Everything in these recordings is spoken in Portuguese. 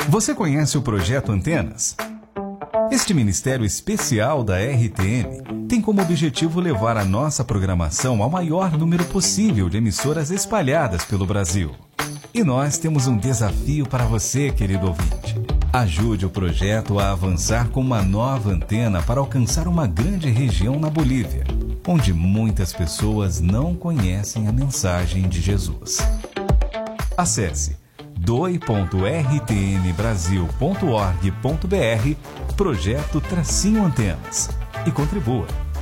Você conhece o Projeto Antenas? Este ministério especial da RTM tem como objetivo levar a nossa programação ao maior número possível de emissoras espalhadas pelo Brasil. E nós temos um desafio para você, querido ouvinte. Ajude o projeto a avançar com uma nova antena para alcançar uma grande região na Bolívia, onde muitas pessoas não conhecem a mensagem de Jesus. Acesse doi.rtmbrasil.org.br Projeto-Antenas e contribua.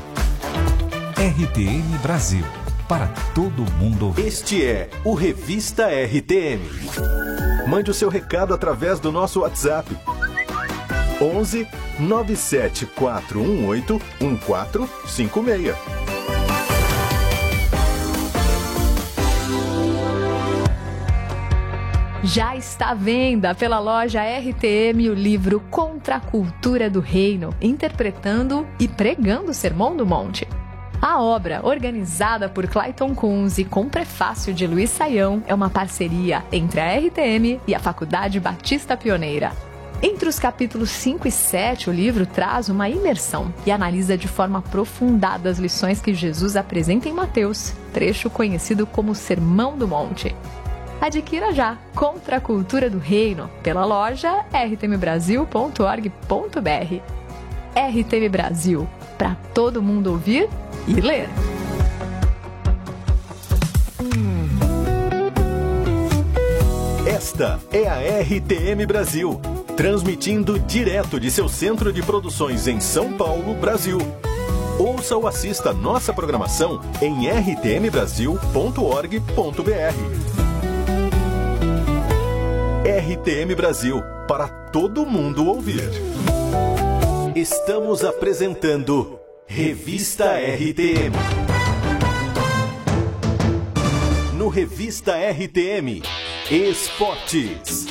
RTM Brasil, para todo mundo ouvir. Este é o Revista RTM. Mande o seu recado através do nosso WhatsApp. 11 97418 1456. Já está à venda pela loja RTM o livro Contra a Cultura do Reino, interpretando e pregando o Sermão do Monte. A obra, organizada por Clayton Kunz e com prefácio de Luiz Saião, é uma parceria entre a RTM e a Faculdade Batista Pioneira. Entre os capítulos 5 e 7, o livro traz uma imersão e analisa de forma aprofundada as lições que Jesus apresenta em Mateus, trecho conhecido como Sermão do Monte. Adquira já Contra a Cultura do Reino pela loja rtmbrasil.org.br. RTM Brasil, para todo mundo ouvir e ler. Esta é a RTM Brasil, transmitindo direto de seu centro de produções em São Paulo, Brasil. Ouça ou assista nossa programação em rtmbrasil.org.br. RTM Brasil, para todo mundo ouvir. Estamos apresentando Revista RTM. No Revista RTM, Esportes.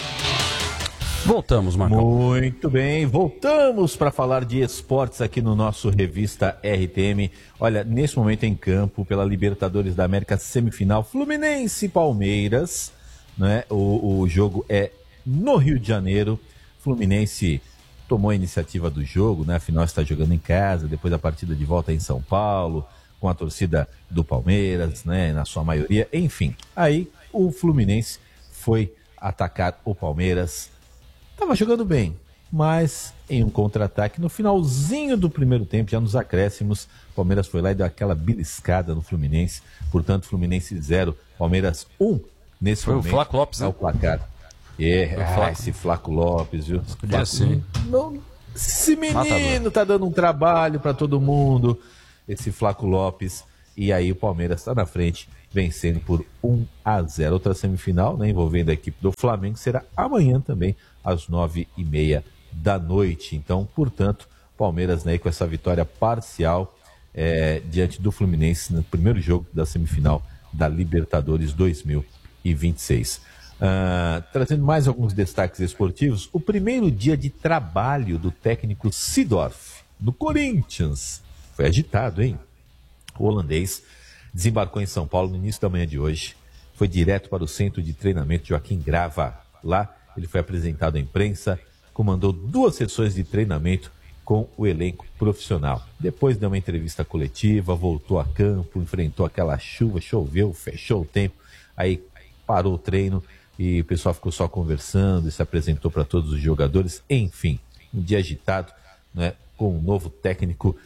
Voltamos, Marcão. Muito bem, voltamos para falar de esportes aqui no nosso Revista RTM. Olha, nesse momento em campo, pela Libertadores da América semifinal, Fluminense e Palmeiras, né? O jogo é no Rio de Janeiro. Fluminense tomou a iniciativa do jogo, né? Afinal está jogando em casa, depois a partida de volta em São Paulo, com a torcida do Palmeiras, né? Na sua maioria, enfim. Aí o Fluminense foi atacar o Palmeiras. Estava jogando bem, mas em um contra-ataque, no finalzinho do primeiro tempo, já nos acréscimos, o Palmeiras foi lá e deu aquela beliscada no Fluminense. Portanto, Fluminense 0, Palmeiras 1. Nesse foi momento, o Flaco Lopes, né? É o placar. Esse Flaco Lopes, viu? Podia assim. Esse menino tá dando um trabalho para todo mundo. Esse Flaco Lopes. E aí o Palmeiras está na frente, vencendo por 1-0. Outra semifinal, né, envolvendo a equipe do Flamengo, será amanhã também, às 9h30 da noite. Então, portanto, Palmeiras, né, com essa vitória parcial diante do Fluminense no primeiro jogo da semifinal da Libertadores 2026. Trazendo mais alguns destaques esportivos, o primeiro dia de trabalho do técnico Seedorf, do Corinthians, foi agitado, hein? O holandês desembarcou em São Paulo no início da manhã de hoje, foi direto para o centro de treinamento Joaquim Grava. Lá ele foi apresentado à imprensa, comandou 2 sessões de treinamento com o elenco profissional. Depois deu uma entrevista coletiva, voltou a campo, enfrentou aquela chuva, choveu, fechou o tempo, aí parou o treino e o pessoal ficou só conversando e se apresentou para todos os jogadores. Enfim, um dia agitado, né, com um novo técnico,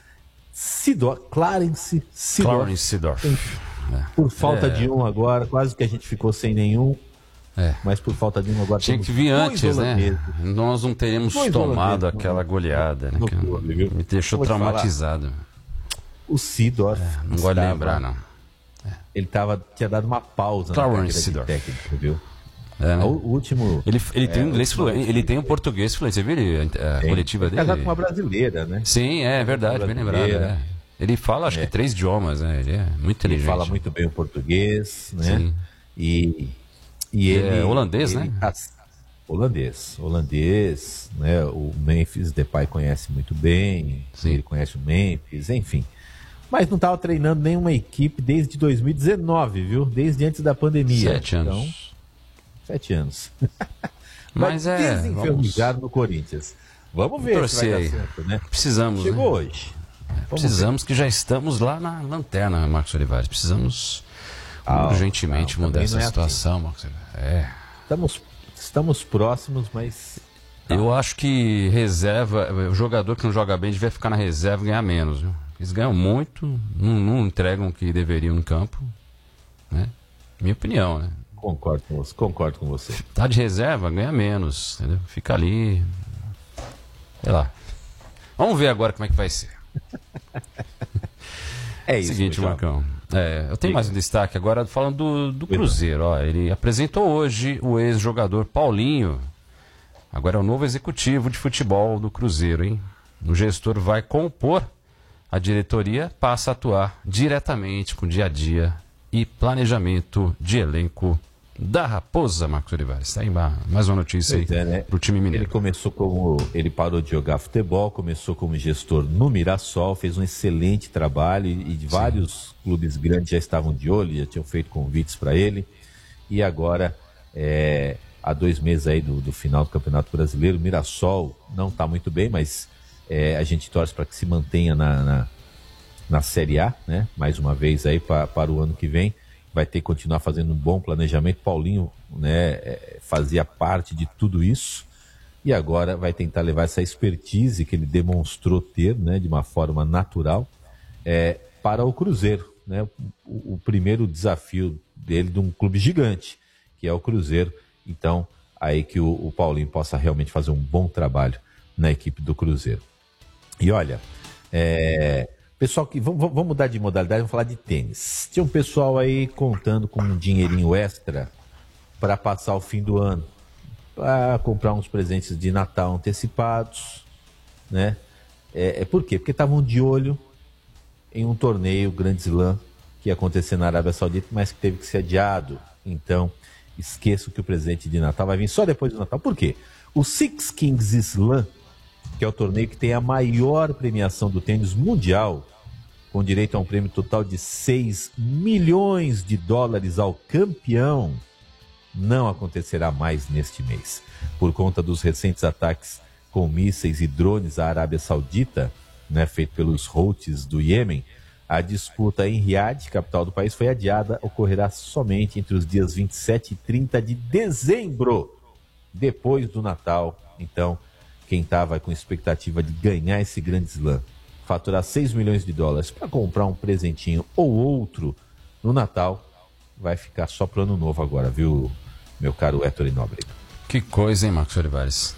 Clarence Seedorf. Por falta de um agora, quase que a gente ficou sem nenhum. Mas por falta de um agora... Tinha que vir antes, né? Nós não teremos tomado aquela goleada, né? Me deixou traumatizado. O Seedorf... não gosto de lembrar, não. Ele tinha dado uma pausa na carreira de técnico, viu? Né? O último... Ele tem inglês fluente, ele tem o português fluente. Você viu a coletiva dele? Ele é casado com uma brasileira, né? Sim, é verdade, bem lembrado. Né? Ele fala, acho que 3 idiomas, né? Ele é muito inteligente. Ele fala muito bem o português, né? Sim. E ele é holandês, né? Holandês, né? O Memphis Depay conhece muito bem, ele conhece o Memphis, enfim. Mas não estava treinando nenhuma equipe desde 2019, viu? Desde antes da pandemia. 7 anos. 7 anos. Mas desenferrujar no Corinthians. Vamos ver se vai dar certo, né? Precisamos. Chegou hoje. Precisamos que já estamos lá na lanterna, Marcos Olivares. Precisamos urgentemente mudar essa situação, assim. Marcos Olivares. Estamos próximos, mas... Eu acho que reserva, o jogador que não joga bem devia ficar na reserva e ganhar menos. Viu? Eles ganham muito, não entregam o que deveriam no campo. Né? Minha opinião, né? Concordo com você. Tá de reserva, ganha menos, entendeu? Fica ali. Sei lá. Vamos ver agora como é que vai ser. É isso. Seguinte, Marcão. Eu tenho mais um destaque agora falando do Cruzeiro. Ó, ele apresentou hoje o ex-jogador Paulinho. Agora é o novo executivo de futebol do Cruzeiro, hein? O gestor vai compor a diretoria, passa a atuar diretamente com o dia a dia e planejamento de elenco da Raposa, Marcos Olivares. Tá aí mais uma notícia aí pro time mineiro. Ele parou de jogar futebol, começou como gestor no Mirassol, fez um excelente trabalho e vários clubes grandes já estavam de olho, já tinham feito convites para ele. E agora, há 2 meses aí do final do Campeonato Brasileiro, o Mirassol não está muito bem, mas a gente torce para que se mantenha na Série A, né? Mais uma vez aí para o ano que vem. Vai ter que continuar fazendo um bom planejamento. Paulinho, né, fazia parte de tudo isso e agora vai tentar levar essa expertise que ele demonstrou ter, né, de uma forma natural, para o Cruzeiro, né? O primeiro desafio dele de um clube gigante, que é o Cruzeiro. Então, aí que o Paulinho possa realmente fazer um bom trabalho na equipe do Cruzeiro. E olha, pessoal, vamos mudar de modalidade, vamos falar de tênis. Tinha um pessoal aí contando com um dinheirinho extra para passar o fim do ano, para comprar uns presentes de Natal antecipados, né? Por quê? Porque estavam de olho em um torneio Grand Slam que ia acontecer na Arábia Saudita, mas que teve que ser adiado. Então, esqueço que o presente de Natal vai vir só depois do Natal. Por quê? O Six Kings Slam, que é o torneio que tem a maior premiação do tênis mundial, com direito a um prêmio total de $6 milhões ao campeão, não acontecerá mais neste mês. Por conta dos recentes ataques com mísseis e drones à Arábia Saudita, né, feito pelos Houthis do Iêmen, a disputa em Riad, capital do país, foi adiada, ocorrerá somente entre os dias 27 e 30 de dezembro, depois do Natal. Então, quem estava com expectativa de ganhar esse grande slam, faturar $6 milhões para comprar um presentinho ou outro no Natal, vai ficar só pro ano novo agora, viu, meu caro Héctor Nóbrega? Que coisa, hein, Marcos Olivares?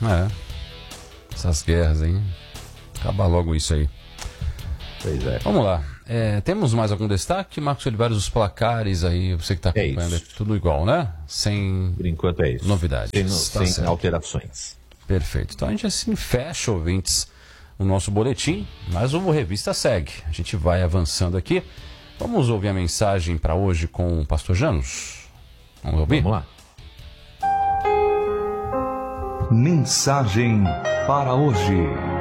Essas guerras, hein? Acaba logo isso aí. Pois é. Vamos lá. Temos mais algum destaque, Marcos Olivares? Os placares aí, você que está acompanhando, tudo igual, né? Sem, por enquanto é isso, novidades. Sem alterações. Perfeito. Então a gente assim fecha, ouvintes, o nosso boletim, mas o Revista segue. A gente vai avançando aqui. Vamos ouvir a mensagem para hoje com o Pastor Janos? Vamos ouvir? Vamos lá. Mensagem para hoje.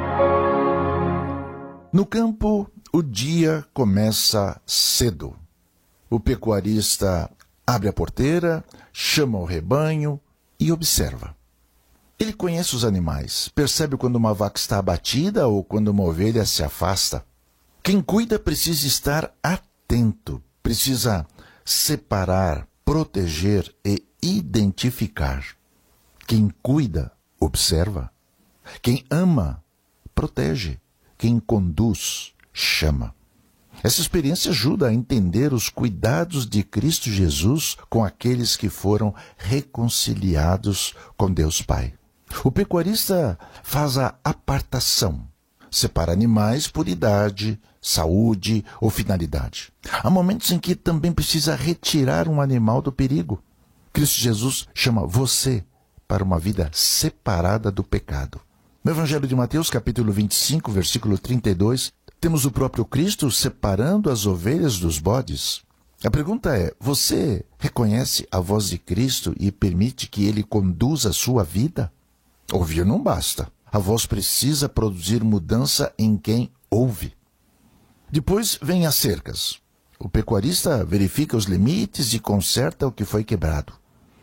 No campo, o dia começa cedo. O pecuarista abre a porteira, chama o rebanho e observa. Ele conhece os animais, percebe quando uma vaca está abatida ou quando uma ovelha se afasta. Quem cuida precisa estar atento, precisa separar, proteger e identificar. Quem cuida, observa. Quem ama, protege. Quem conduz, chama. Essa experiência ajuda a entender os cuidados de Cristo Jesus com aqueles que foram reconciliados com Deus Pai. O pecuarista faz a apartação, separa animais por idade, saúde ou finalidade. Há momentos em que também precisa retirar um animal do perigo. Cristo Jesus chama você para uma vida separada do pecado. No Evangelho de Mateus, capítulo 25, versículo 32, temos o próprio Cristo separando as ovelhas dos bodes. A pergunta é, você reconhece a voz de Cristo e permite que Ele conduza a sua vida? Ouvir não basta. A voz precisa produzir mudança em quem ouve. Depois vem as cercas. O pecuarista verifica os limites e conserta o que foi quebrado.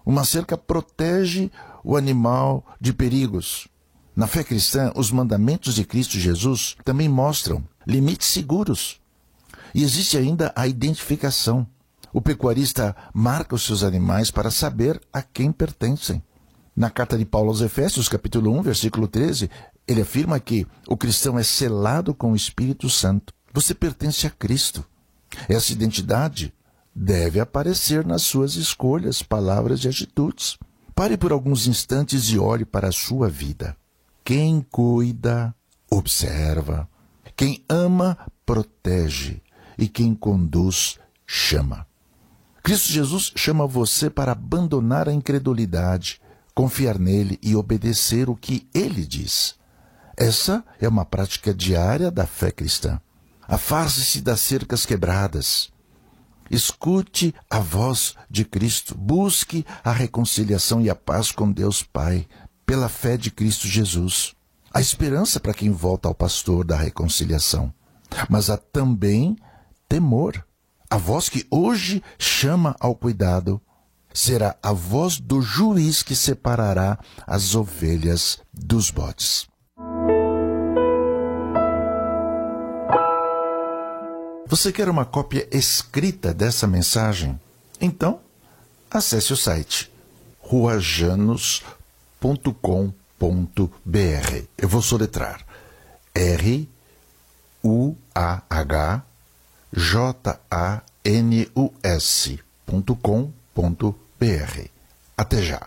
Uma cerca protege o animal de perigos. Na fé cristã, os mandamentos de Cristo Jesus também mostram limites seguros. E existe ainda a identificação. O pecuarista marca os seus animais para saber a quem pertencem. Na carta de Paulo aos Efésios, capítulo 1, versículo 13, ele afirma que o cristão é selado com o Espírito Santo. Você pertence a Cristo. Essa identidade deve aparecer nas suas escolhas, palavras e atitudes. Pare por alguns instantes e olhe para a sua vida. Quem cuida, observa. Quem ama, protege. E quem conduz, chama. Cristo Jesus chama você para abandonar a incredulidade, confiar nele e obedecer o que ele diz. Essa é uma prática diária da fé cristã. Afaste-se das cercas quebradas. Escute a voz de Cristo. Busque a reconciliação e a paz com Deus Pai, pela fé de Cristo Jesus. Há esperança para quem volta ao pastor da reconciliação. Mas há também temor. A voz que hoje chama ao cuidado será a voz do juiz que separará as ovelhas dos bodes. Você quer uma cópia escrita dessa mensagem? Então, acesse o site ruajanus.com.br. Eu vou soletrar ruajanus.com.br. Até já.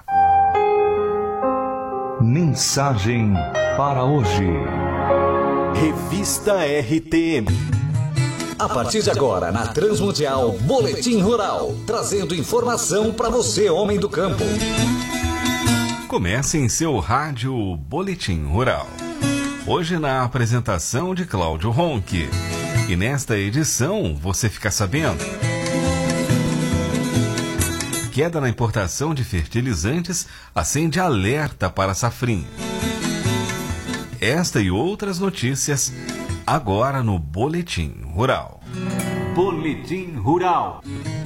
Mensagem para hoje. Revista RTM. A partir de agora, na Transmundial, Boletim Rural, trazendo informação para você, homem do campo. Comece em seu rádio Boletim Rural. Hoje na apresentação de Cláudio Ronque. E nesta edição, você fica sabendo: queda na importação de fertilizantes acende alerta para a safrinha. Esta e outras notícias agora no Boletim Rural. Boletim Rural.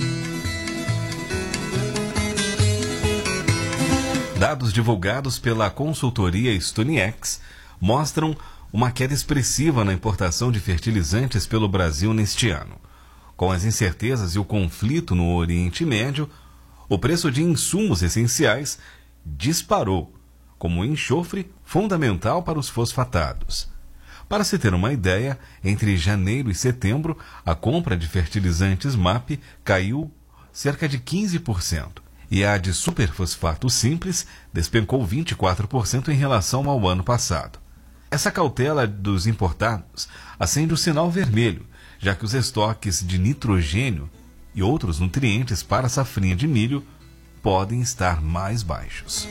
Dados divulgados pela consultoria Stonex mostram uma queda expressiva na importação de fertilizantes pelo Brasil neste ano. Com as incertezas e o conflito no Oriente Médio, o preço de insumos essenciais disparou, como o enxofre, fundamental para os fosfatados. Para se ter uma ideia, entre janeiro e setembro, a compra de fertilizantes MAP caiu cerca de 15%, e a de superfosfato simples despencou 24% em relação ao ano passado. Essa cautela dos importados acende o sinal vermelho, já que os estoques de nitrogênio e outros nutrientes para a safrinha de milho podem estar mais baixos.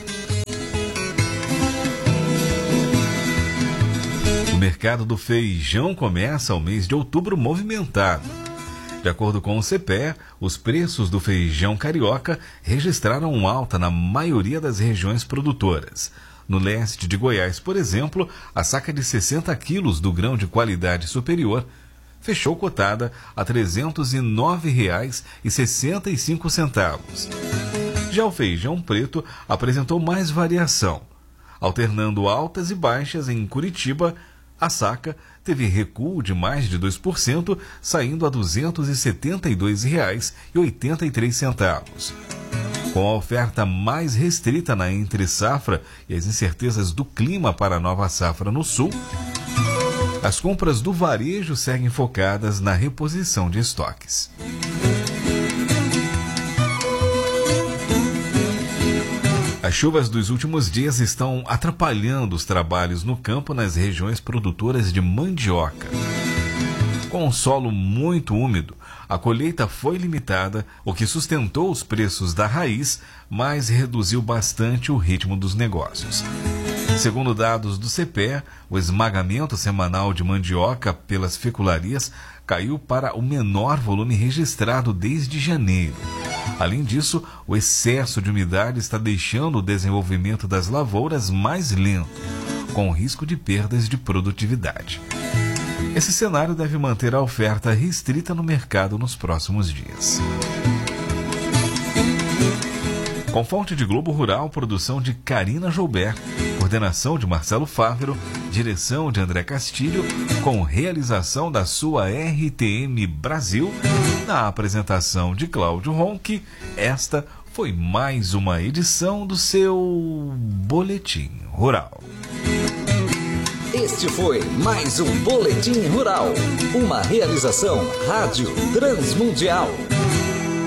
O mercado do feijão começa o mês de outubro movimentado. De acordo com o CPE, os preços do feijão carioca registraram alta na maioria das regiões produtoras. No leste de Goiás, por exemplo, a saca de 60 quilos do grão de qualidade superior fechou cotada a R$ 309,65. Já o feijão preto apresentou mais variação. Alternando altas e baixas em Curitiba, a saca teve recuo de mais de 2%, saindo a R$ 272,83. Com a oferta mais restrita na entre-safra e as incertezas do clima para a nova safra no sul, as compras do varejo seguem focadas na reposição de estoques. As chuvas dos últimos dias estão atrapalhando os trabalhos no campo nas regiões produtoras de mandioca. Com um solo muito úmido, a colheita foi limitada, o que sustentou os preços da raiz, mas reduziu bastante o ritmo dos negócios. Segundo dados do CPE, o esmagamento semanal de mandioca pelas fecularias caiu para o menor volume registrado desde janeiro. Além disso, o excesso de umidade está deixando o desenvolvimento das lavouras mais lento, com risco de perdas de produtividade. Esse cenário deve manter a oferta restrita no mercado nos próximos dias. Com fonte de Globo Rural, produção de Karina Joubert, coordenação de Marcelo Fávero, direção de André Castilho, com realização da sua RTM Brasil, na apresentação de Cláudio Ronque. Esta foi mais uma edição do seu Boletim Rural. Este foi mais um Boletim Rural, uma realização Rádio Transmundial.